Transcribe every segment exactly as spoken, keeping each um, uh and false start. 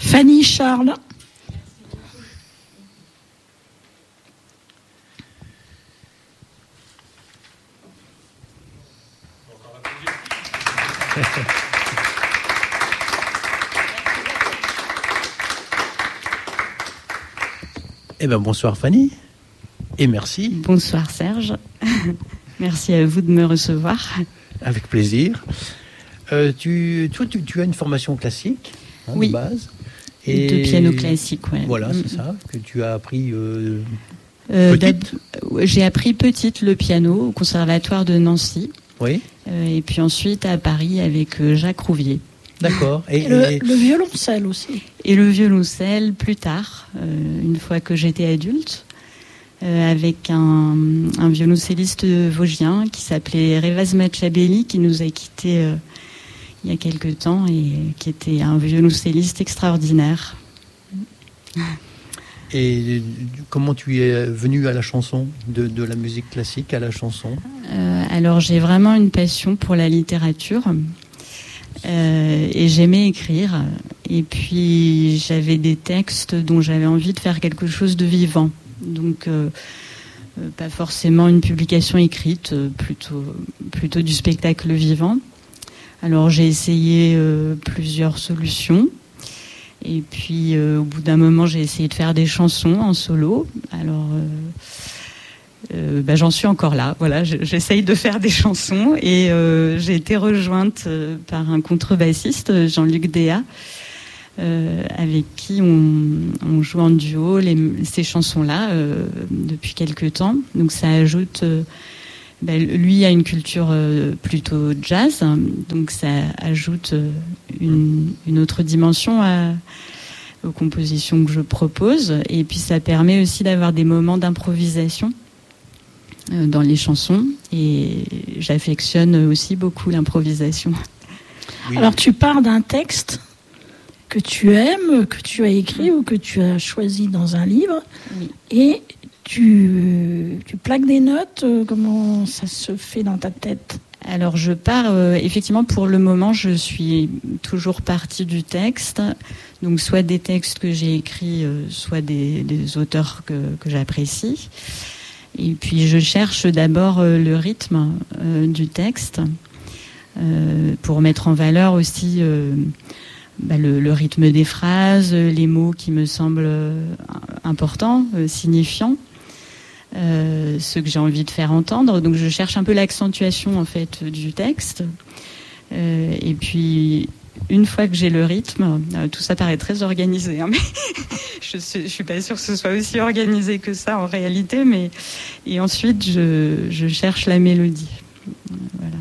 Fanny, Charles. Eh bien, bonsoir Fanny, et merci. Bonsoir Serge, merci à vous de me recevoir. Avec plaisir. Euh, tu, toi, tu, tu as une formation classique, hein, oui. de base. Et de piano classique, oui. Voilà, mmh. c'est ça, que tu as appris euh, euh, petite. J'ai appris petite le piano au Conservatoire de Nancy. Oui. Euh, et puis ensuite à Paris avec euh, Jacques Rouvier. D'accord. Et, et le, le violoncelle aussi. Et le violoncelle plus tard, euh, une fois que j'étais adulte, euh, avec un, un violoncelliste vosgien qui s'appelait Revaz Machabeli, qui nous a quittés euh, il y a quelque temps et qui était un violoncelliste extraordinaire. Et comment tu es venue à la chanson, de, de la musique classique à la chanson ? euh, Alors j'ai vraiment une passion pour la littérature. Euh, et j'aimais écrire, et puis j'avais des textes dont j'avais envie de faire quelque chose de vivant, donc euh, euh, pas forcément une publication écrite, euh, plutôt, plutôt du spectacle vivant. Alors j'ai essayé euh, plusieurs solutions, et puis euh, au bout d'un moment j'ai essayé de faire des chansons en solo. Alors euh, Euh, bah, j'en suis encore là. Voilà, j'essaye de faire des chansons et euh, j'ai été rejointe euh, par un contrebassiste, Jean-Luc Déat, euh, avec qui on, on joue en duo les, ces chansons-là euh, depuis quelques temps. Donc ça ajoute. Euh, bah, lui a une culture euh, plutôt jazz, donc ça ajoute euh, une, une autre dimension à, aux compositions que je propose. Et puis ça permet aussi d'avoir des moments d'improvisation dans les chansons, et j'affectionne aussi beaucoup l'improvisation. Oui. Alors tu pars d'un texte que tu aimes, que tu as écrit ou que tu as choisi dans un livre, oui. et tu, tu plaques des notes. Comment ça se fait dans ta tête ? Alors je pars, euh, effectivement pour le moment je suis toujours partie du texte, donc soit des textes que j'ai écrits, euh, soit des, des auteurs que, que j'apprécie. Et puis je cherche d'abord euh, le rythme euh, du texte euh, pour mettre en valeur aussi euh, bah, le, le rythme des phrases, les mots qui me semblent euh, importants, euh, signifiants, euh, ceux que j'ai envie de faire entendre. Donc je cherche un peu l'accentuation en fait du texte. Euh, et puis une fois que j'ai le rythme, euh, tout ça paraît très organisé, hein, mais je ne suis pas sûre que ce soit aussi organisé que ça en réalité, mais et ensuite je, je cherche la mélodie. Voilà.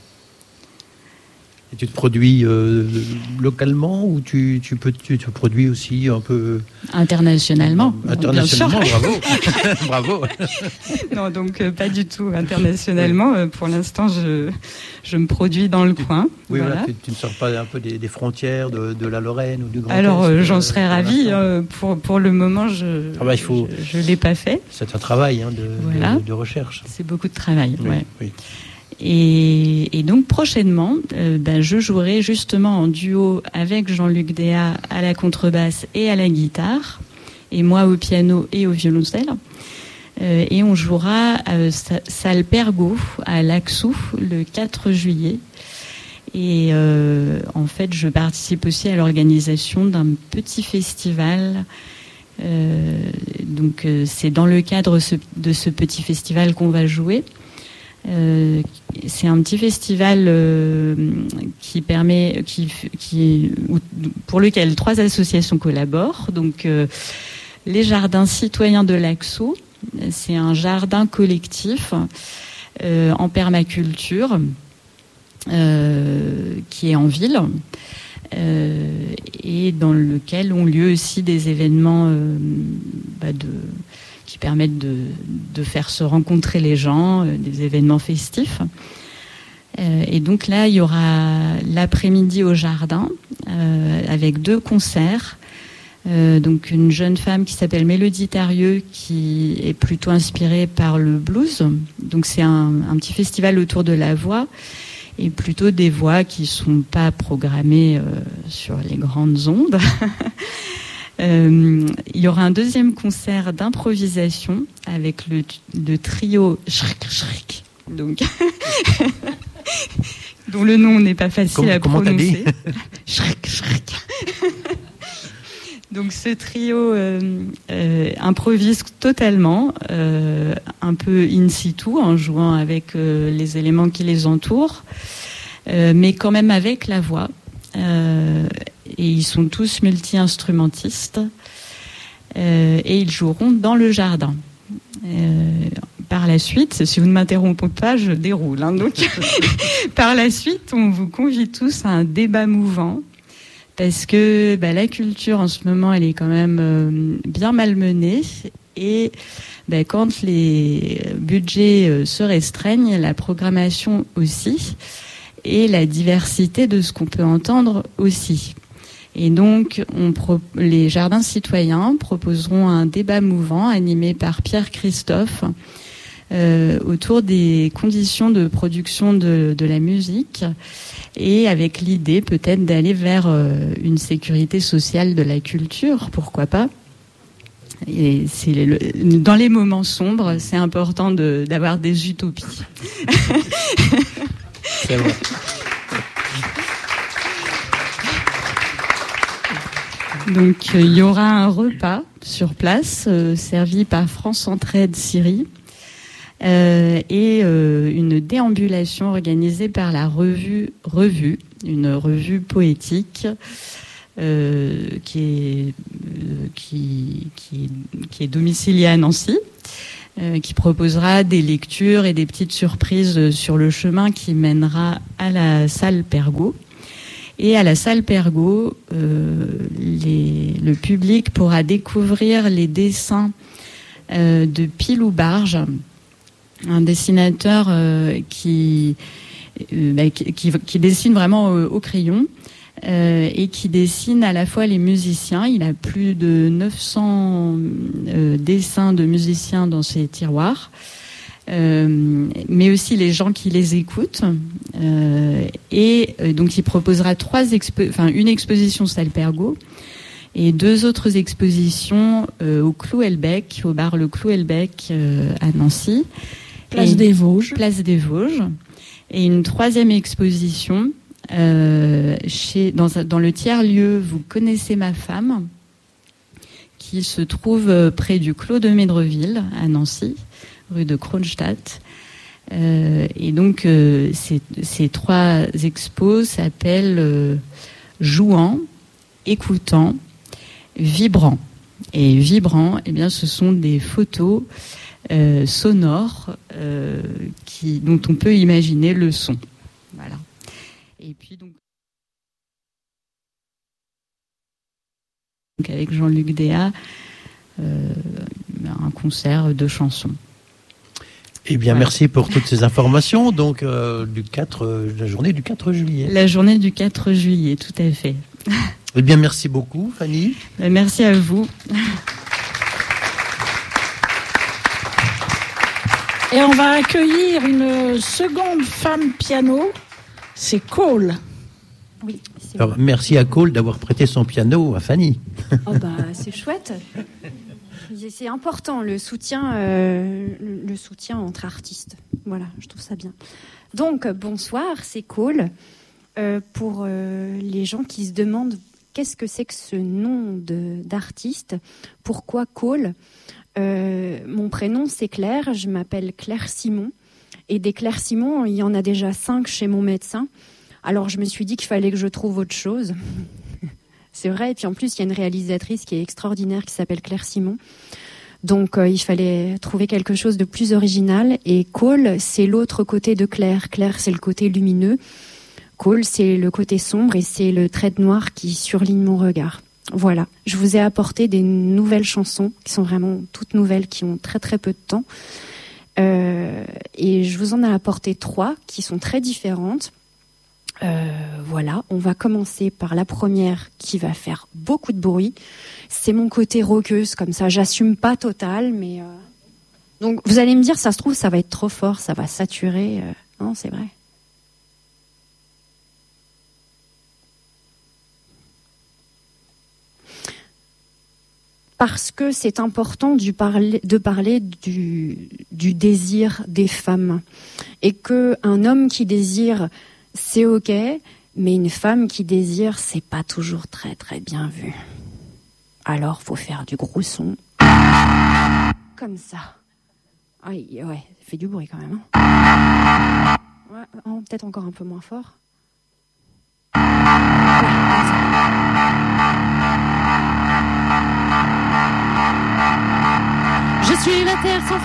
Et tu te produis euh, localement ou tu, tu, peux, tu te produis aussi un peu... Internationalement. Internationalement, bravo. Bravo. Non, donc euh, pas du tout internationalement. Oui. Euh, pour l'instant, je, je me produis dans le coin. Oui, voilà, voilà tu, tu ne sors pas un peu des, des frontières de, de la Lorraine ou du Grand Est. Alors, euh, j'en serais ravie. Euh, pour, pour le moment, je ah bah, il faut... je ne l'ai pas fait. C'est un travail hein, de, voilà. de, de recherche. C'est beaucoup de travail, oui, ouais. Oui. Et, et donc prochainement, euh, ben, je jouerai justement en duo avec Jean-Luc Déat à la contrebasse et à la guitare, et moi au piano et au violoncelle. Euh, et on jouera à Salle Pergaud à Laxou le quatre juillet. Et euh, en fait, je participe aussi à l'organisation d'un petit festival. Euh, donc euh, c'est dans le cadre ce, de ce petit festival qu'on va jouer. Euh, c'est un petit festival euh, qui permet, qui, qui, pour lequel trois associations collaborent. Donc, euh, les Jardins Citoyens de Laxou, c'est un jardin collectif euh, en permaculture euh, qui est en ville euh, et dans lequel ont lieu aussi des événements euh, bah de qui permettent de, de faire se rencontrer les gens, euh, des événements festifs. Euh, et donc là, il y aura l'après-midi au jardin, euh, avec deux concerts. Euh, donc une jeune femme qui s'appelle Mélodie Tarieux, qui est plutôt inspirée par le blues. Donc c'est un, un petit festival autour de la voix. et plutôt des voix qui sont pas programmées euh, sur les grandes ondes. euh, il y aura un deuxième concert d'improvisation avec le, le trio Shrik Shrik, donc dont le nom n'est pas facile Comme, à comment prononcer. Comment t'as dit Shrik Shrik. Donc ce trio euh, euh, improvise totalement, euh, un peu in situ, en jouant avec euh, les éléments qui les entourent, euh, mais quand même avec la voix. Euh, et ils sont tous multi-instrumentistes, euh, et ils joueront dans le jardin. Euh, par la suite, si vous ne m'interrompez pas, je déroule. Hein, donc, par la suite, on vous convie tous à un débat mouvant. Parce que bah, la culture en ce moment, elle est quand même euh, bien malmenée, et bah, quand les budgets euh, se restreignent, la programmation aussi, et la diversité de ce qu'on peut entendre aussi. Et donc, on pro- les jardins citoyens proposeront un débat mouvant animé par Pierre Christophe euh, autour des conditions de production de, de la musique, et avec l'idée peut-être d'aller vers euh, une sécurité sociale de la culture, pourquoi pas. Et c'est le, dans les moments sombres, c'est important de, d'avoir des utopies. C'est vrai. Donc euh, il y aura un repas sur place euh, servi par France Entraide Syrie. Euh, et euh, une déambulation organisée par la revue Revue, une revue poétique euh, qui est euh, qui, qui, qui est domiciliée à Nancy, euh, qui proposera des lectures et des petites surprises sur le chemin qui mènera à la salle Pergaud. Et à la salle Pergaud, euh, les, le public pourra découvrir les dessins euh, de Pilou Barge, un dessinateur euh, qui, euh, bah, qui, qui, qui dessine vraiment au, au crayon euh, et qui dessine à la fois les musiciens. Il a plus de neuf cents euh, dessins de musiciens dans ses tiroirs, euh, mais aussi les gens qui les écoutent. Euh, et euh, donc il proposera trois expo- enfin, une exposition salle Pergaud et deux autres expositions euh, au Clou-Elbec, au bar Le Clou-Elbec euh, à Nancy. Place et, des Vosges. Place des Vosges. Et une troisième exposition euh, chez, dans, dans le tiers-lieu Vous connaissez ma femme, qui se trouve près du Clos de Médreville, à Nancy, rue de Kronstadt. Euh, et donc, euh, ces, ces trois expos s'appellent euh, Jouant, Écoutant, Vibrant. Et Vibrant, eh bien, ce sont des photos Euh, sonore euh, qui, dont on peut imaginer le son. Voilà. Et puis donc, donc avec Jean-Luc Déat, euh, un concert de chansons. Eh bien, voilà. Merci pour toutes ces informations. Donc, euh, du quatre, euh, la journée du quatre juillet. La journée du quatre juillet, tout à fait. Eh bien, merci beaucoup, Fanny. Merci à vous. Et on va accueillir une seconde femme piano, c'est Cole. Oui, c'est Alors, merci à Cole d'avoir prêté son piano à Fanny. Oh bah, c'est chouette. C'est important, le soutien, euh, le, le soutien entre artistes. Voilà, je trouve ça bien. Donc, bonsoir, c'est Cole. Euh, pour euh, les gens qui se demandent qu'est-ce que c'est que ce nom de, d'artiste, pourquoi Cole ? Euh, mon prénom c'est Claire, je m'appelle Claire Simon, et des Claire Simon, il y en a déjà cinq chez mon médecin. Alors je me suis dit qu'il fallait que je trouve autre chose. C'est vrai, et puis en plus il y a une réalisatrice qui est extraordinaire qui s'appelle Claire Simon. Donc euh, il fallait trouver quelque chose de plus original, et Cole c'est l'autre côté de Claire. Claire c'est le côté lumineux, Cole c'est le côté sombre, et c'est le trait noir qui surligne mon regard. Voilà, je vous ai apporté des nouvelles chansons qui sont vraiment toutes nouvelles, qui ont très très peu de temps. Euh, et je vous en ai apporté trois qui sont très différentes. Euh, voilà, on va commencer par la première qui va faire beaucoup de bruit. C'est mon côté rockeuse, comme ça, j'assume pas total, mais... Euh... Donc vous allez me dire, ça se trouve, ça va être trop fort, ça va saturer. Euh... Non, c'est vrai. parce que c'est important du parler, de parler du, du désir des femmes. Et qu'un homme qui désire, c'est ok, mais une femme qui désire, c'est pas toujours très très bien vu. Alors, faut faire du gros son. Comme ça. Ah, ouais, ça fait du bruit quand même. Hein. Ouais, oh, peut-être encore un peu moins fort. Ouais, comme ça. Je suis la terre sans